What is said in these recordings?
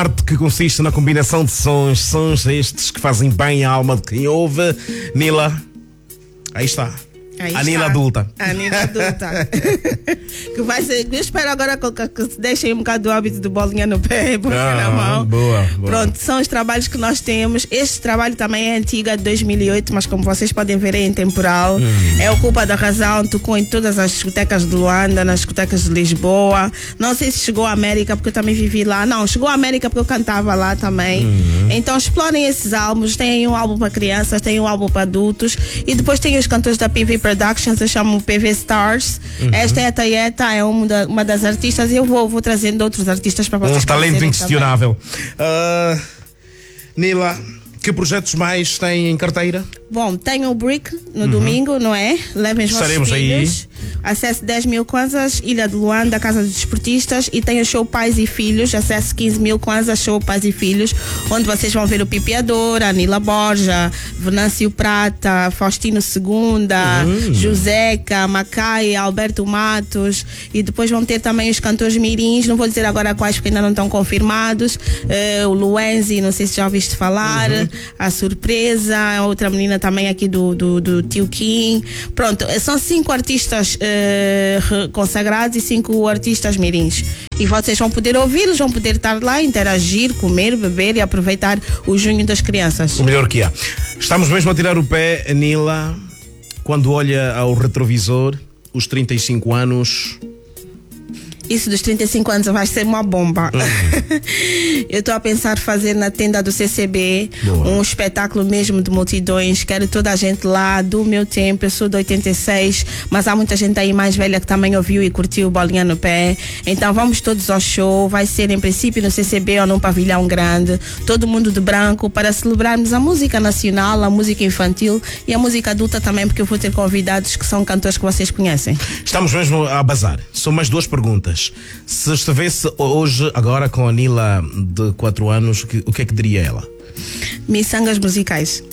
arte que consiste na combinação de sons estes que fazem bem à alma de quem ouve. Nila, aí está. A Nila adulta. A Nila adulta. Que vai ser. Eu espero agora que se deixem um bocado do hábito de bolinha no pé, bolinha na mão. Boa. Pronto, são os trabalhos que nós temos. Este trabalho também é antigo, de 2008, mas como vocês podem ver, é intemporal. É o Culpa da Razão, tocou em todas as discotecas de Luanda, nas discotecas de Lisboa. Não sei se chegou à América, porque eu também vivi lá. Não, chegou à América porque eu cantava lá também. Então explorem esses álbuns. Tem um álbum para crianças, tem um álbum para adultos. E depois tem os cantores da PV Productions, eu chamo PV Stars. Esta é a Tayeta, é uma das artistas, e eu vou trazendo outros artistas para vocês. Um talento inquestionável. Nila, que projetos mais tem em carteira? Bom, tenho o Brick no domingo, não é? Levem os vossos Estaremos filhos. Acesse 10 mil kwanzas, Ilha de Luanda, Casa dos Desportistas, e tem o show Pais e Filhos. Acesse 15 mil kwanzas, show Pais e Filhos, onde vocês vão ver o Pipiador, a Nila Borja, Venâncio Prata, Faustino Segunda, Joseca, Macai, Alberto Matos, e depois vão ter também os cantores mirins, não vou dizer agora quais porque ainda não estão confirmados, o Luenzi, não sei se já ouviste falar, a Surpresa, a outra menina também aqui do Tio Kim. Pronto, são 5 artistas consagrados e 5 artistas mirins. E vocês vão poder ouvi-los, vão poder estar lá, interagir, comer, beber e aproveitar o junho das crianças. O melhor que há. Estamos mesmo a tirar o pé, Nila, quando olha ao retrovisor, os 35 anos... Isso dos 35 anos vai ser uma bomba. Eu estou a pensar fazer na tenda do CCB um espetáculo mesmo de multidões. Quero toda a gente lá do meu tempo. Eu sou de 86, mas há muita gente aí mais velha que também ouviu e curtiu Bolinha no Pé. Então vamos todos ao show. Vai ser em princípio no CCB ou num pavilhão grande. Todo mundo de branco, para celebrarmos a música nacional, a música infantil e a música adulta também, porque eu vou ter convidados que são cantores que vocês conhecem. Estamos mesmo a bazar. São mais 2 perguntas. Se estivesse hoje, agora com a Nila de 4 anos, o que é que diria ela? Miçangas musicais.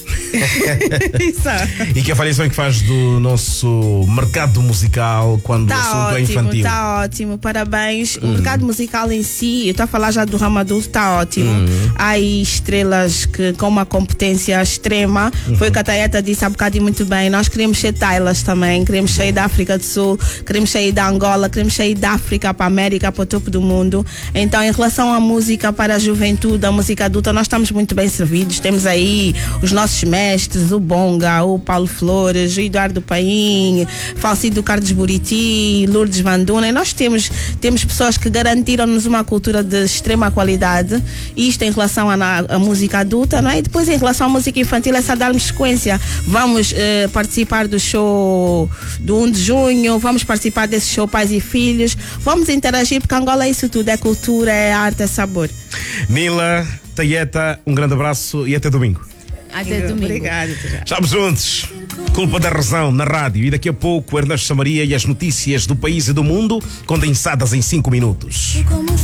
E que avaliação é que faz do nosso mercado musical quando o assunto é infantil? Está ótimo, parabéns. O mercado musical em si, eu estou a falar já do ramo adulto, está ótimo. Há aí estrelas que com uma competência extrema. Foi o que a Tayeta disse há bocado e muito bem. Nós queremos ser Tailas também, queremos sair da África do Sul, queremos sair da Angola, queremos sair da África para a América, para o topo do mundo. Então, em relação à música para a juventude, a música adulta, nós estamos muito bem servidos. Temos aí os nossos mestres, o Bonga, o Paulo Flores, o Eduardo Paim, Falcido Carlos Buriti, Lourdes Vanduna, e nós temos pessoas que garantiram-nos uma cultura de extrema qualidade. Isto em relação à música adulta, não é? E depois em relação à música infantil é só darmos sequência. Vamos participar do show do 1 de junho, vamos participar desse show Pais e Filhos, vamos interagir, porque Angola é isso tudo, é cultura, é arte, é sabor. Nila, Tayeta, um grande abraço e até domingo. Até domingo. Obrigada. Estamos juntos. Culpa da Razão na rádio. E daqui a pouco Ernesto Samaria e as notícias do país e do mundo condensadas em 5 minutos.